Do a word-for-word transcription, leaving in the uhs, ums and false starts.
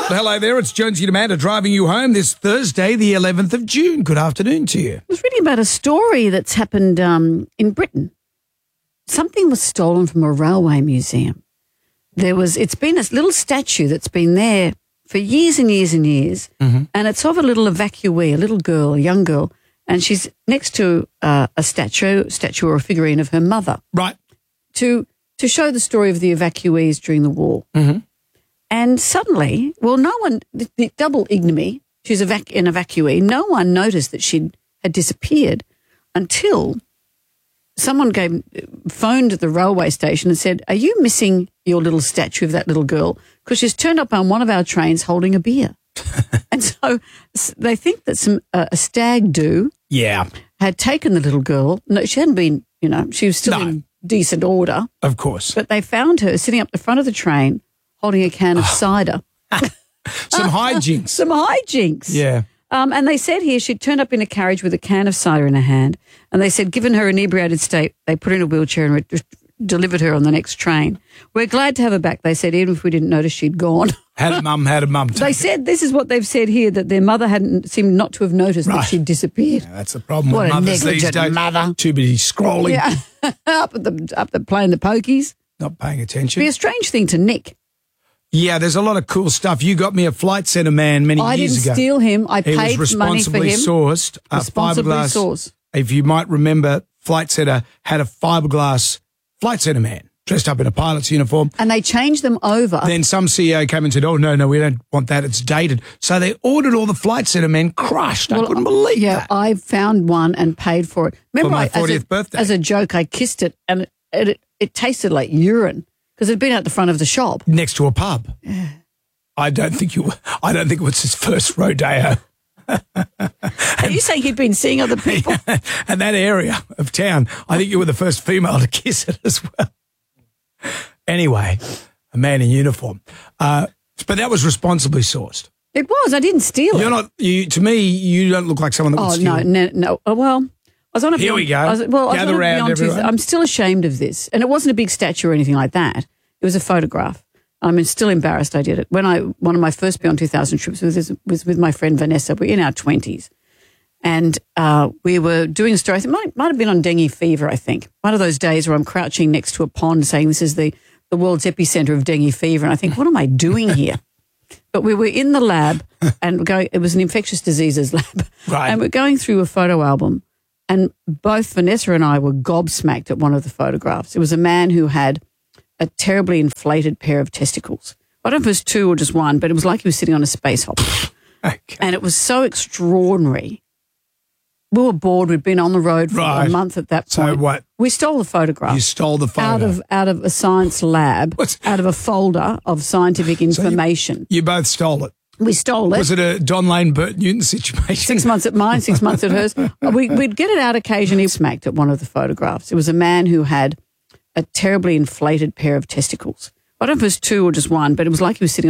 Hello there, it's Jonesy and Amanda driving you home this Thursday, the eleventh of June. Good afternoon to you. I was reading about a story that's happened um, in Britain. Something was stolen from a railway museum. There was, it's been a little statue that's been there for years and years and years, mm-hmm. and it's of a little evacuee, a little girl, a young girl, and she's next to uh, a statue, statue or a figurine of her mother. Right. To to show the story of the evacuees during the war. Mm-hmm. And suddenly, well, no one, the, the double ignominy, she's evac- an evacuee, no one noticed that she had disappeared until someone gave, phoned at the railway station and said, are you missing your little statue of that little girl? Because she's turned up on one of our trains holding a beer. And so they think that some uh, a stag do yeah. had taken the little girl. No, she hadn't been, you know, she was still no. in decent order. Of course. But they found her sitting up the front of the train holding a can of cider. Some hijinks. Some hijinks. Yeah. Um, and they said here she'd turned up in a carriage with a can of cider in her hand. And they said, given her inebriated state, they put her in a wheelchair and re- delivered her on the next train. We're glad to have her back, they said, even if we didn't notice she'd gone. Had a mum, had a mum. They said, this is what they've said here, that their mother hadn't seemed not to have noticed right. that she'd disappeared. Yeah, that's the problem what with a mothers these days. Mother. Too busy scrolling. Yeah. up at the up the playing the pokies. Not paying attention. It'd be a strange thing to nick. Yeah, there's a lot of cool stuff. You got me a Flight Centre man many I years ago. I didn't steal him. I he paid was money for him. responsibly sourced. Uh, responsibly fiberglass. sourced. If you might remember, Flight Centre had a fiberglass Flight Centre man dressed up in a pilot's uniform. And they changed them over. Then some C E O came and said, oh, no, no, we don't want that. It's dated. So they ordered all the Flight Centre men crushed. Well, I couldn't believe yeah, that. I found one and paid for it. Remember, for my I, fortieth as a, birthday. As a joke, I kissed it and it, it, it tasted like urine because it had been out the front of the shop. Next to a pub. Yeah. I don't think you. I don't think it was his first rodeo. Are you saying he'd been seeing other people? Yeah, and that area of town, I think you were the first female to kiss it as well. Anyway, a man in uniform. Uh, but that was responsibly sourced. It was. I didn't steal You're it. not. You to me, you don't look like someone that would Oh, steal. no, no, no. Oh, well, I was on a Here we go. I was, well, Gather I was on a round, Beyond everyone. Tuesday. I'm still ashamed of this. And it wasn't a big statue or anything like that. It was a photograph. I'm still embarrassed I did it. When I, one of my first Beyond two thousand trips was, was with my friend Vanessa. We're in our twenties. And uh, we were doing a story. I think it might, might have been on dengue fever, I think. One of those days where I'm crouching next to a pond saying this is the, the world's epicenter of dengue fever. And I think, what am I doing here? But we were in the lab and we're going, it was an infectious diseases lab. Right. And we're going through a photo album. And both Vanessa and I were gobsmacked at one of the photographs. It was a man who had a terribly inflated pair of testicles. I don't know if it was two or just one, but it was like he was sitting on a space hopper. Okay. And it was so extraordinary. We were bored. We'd been on the road for Right. a month at that So point. what? We stole the photograph. You stole the photo out of out of a science lab, What's- out of a folder of scientific information. You both stole it. we stole it. Was it a Don Lane Burt Newton situation? Six months at mine, six months at hers. We, we'd get it out occasionally. Smacked at one of the photographs. It was a man who had a terribly inflated pair of testicles. I don't know if it was two or just one, but it was like he was sitting